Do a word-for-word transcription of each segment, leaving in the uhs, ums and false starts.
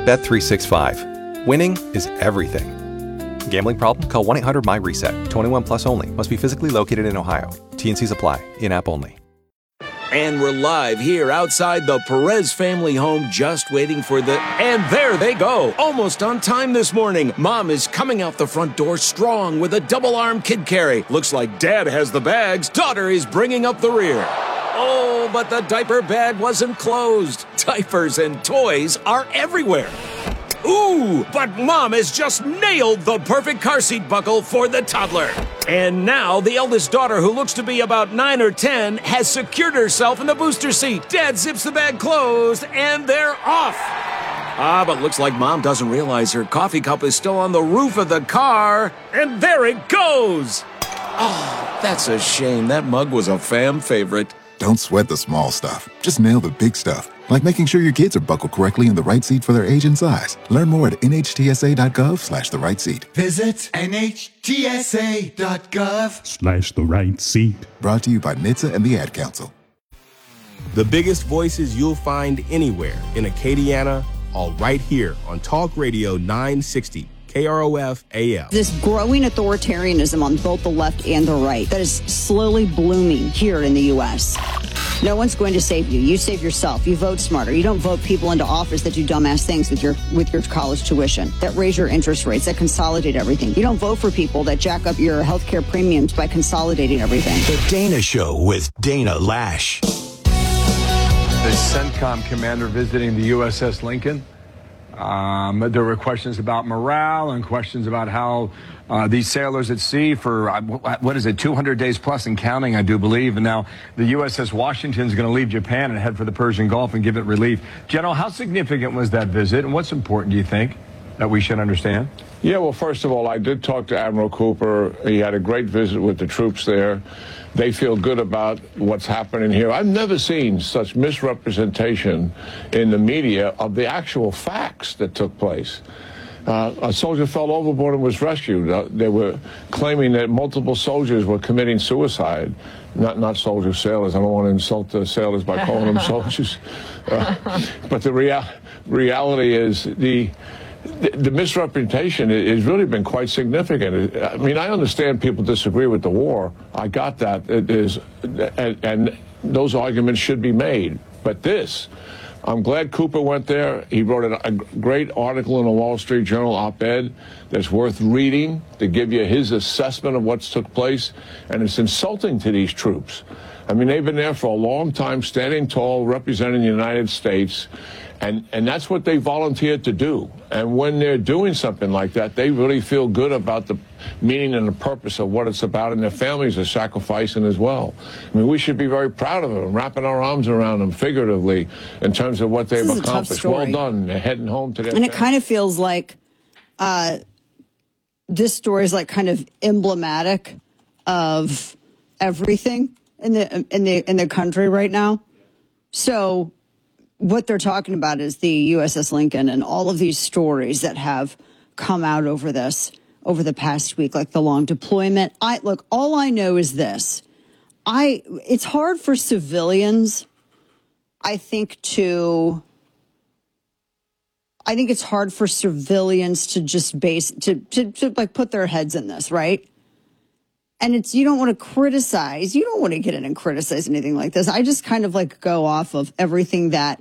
Bet three sixty-five. Winning is everything. Gambling problem? Call one eight hundred my reset. twenty-one plus only. Must be physically located in Ohio. T and C's apply. In-app only. And we're live here outside the Perez family home, just waiting for the... And there they go, almost on time this morning. Mom is coming out the front door strong with a double-arm kid carry. Looks like Dad has the bags. Daughter is bringing up the rear. Oh, but the diaper bag wasn't closed. Diapers and toys are everywhere. Ooh, but Mom has just nailed the perfect car seat buckle for the toddler. And now the eldest daughter, who looks to be about nine or ten, has secured herself in the booster seat. Dad zips the bag closed, and they're off. Ah, but looks like Mom doesn't realize her coffee cup is still on the roof of the car. And there it goes. Oh, that's a shame. That mug was a fam favorite. Don't sweat the small stuff. Just nail the big stuff, like making sure your kids are buckled correctly in the right seat for their age and size. Learn more at nhtsa.gov slash the right seat. Visit nhtsa.gov slash the right seat. Brought to you by N H T S A and the Ad Council. The biggest voices you'll find anywhere in Acadiana, all right here on Talk Radio nine sixty. K R O F A M. This growing authoritarianism on both the left and the right that is slowly blooming here in the U S. No one's going to save you. You save yourself. You vote smarter. You don't vote people into office that do dumbass things with your with your college tuition, that raise your interest rates, that consolidate everything. You don't vote for people that jack up your healthcare premiums by consolidating everything. The Dana Show with Dana Lash. The CENTCOM commander visiting the U S S Lincoln. Um, there were questions about morale and questions about how uh, these sailors at sea for, uh, what is it, two hundred days plus and counting, I do believe. And now the U S S Washington is going to leave Japan and head for the Persian Gulf and give it relief. General, how significant was that visit, and what's important, do you think, that we should understand? Yeah, well, first of all, I did talk to Admiral Cooper. He had a great visit with the troops there. They feel good about what's happening here. I've never seen such misrepresentation in the media of the actual facts that took place. Uh, a soldier fell overboard and was rescued. Uh, they were claiming that multiple soldiers were committing suicide. Not not soldiers, sailors. I don't want to insult the sailors by calling them soldiers. Uh, but the rea- reality is the... The, the misrepresentation has really been quite significant. I mean, I understand people disagree with the war. I got that. It is, and, and those arguments should be made. But this, I'm glad Cooper went there. He wrote a, a great article in the Wall Street Journal op-ed that's worth reading to give you his assessment of what's took place. And it's insulting to these troops. I mean, they've been there for a long time, standing tall, representing the United States. And and that's what they volunteered to do. And when they're doing something like that, they really feel good about the meaning and the purpose of what it's about, and their families are sacrificing as well. I mean, we should be very proud of them, wrapping our arms around them figuratively in terms of what they've accomplished. Well done. They're heading home to their And it families. kind of feels like uh, this story is like kind of emblematic of everything in the in the in the country right now. So what they're talking about is the U S S Lincoln and all of these stories that have come out over this over the past week, like the long deployment. I look, all I know is this. I it's hard for civilians, I think, to I think it's hard for civilians to just base to, to, to like put their heads in this, right? And it's, you don't want to criticize, you don't want to get in and criticize anything like this. I just kind of like go off of everything that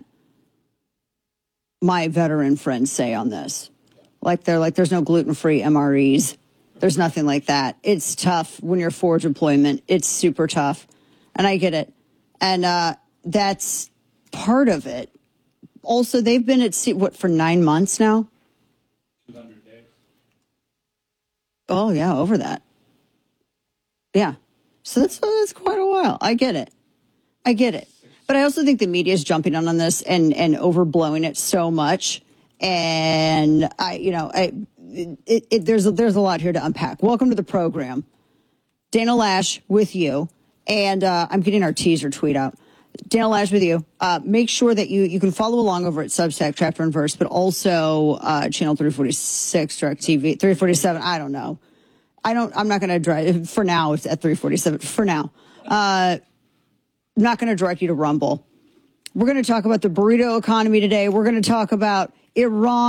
my veteran friends say on this. Like they're like, there's no gluten-free M R Es. There's nothing like that. It's tough when you're forward deployment. It's super tough. And I get it. And uh, that's part of it. Also, they've been at sea, what, for nine months now? two hundred days. Oh, yeah, over that. Yeah. So that's, that's quite a while. I get it. I get it. But I also think the media is jumping on on this and, and overblowing it so much. And I, you know, I, it, it, there's a, there's a lot here to unpack. Welcome to the program, Dana Lash with you, and uh, I'm getting our teaser tweet out. Dana Lash with you. Uh, make sure that you you can follow along over at Substack, chapter and verse, but also uh, channel three forty-six, Direct T V, three forty-seven. I don't know. I don't. I'm not going to drive for now. It's at three forty-seven for now. Uh, I'm not going to direct you to Rumble. We're going to talk about the burrito economy today. We're going to talk about Iran.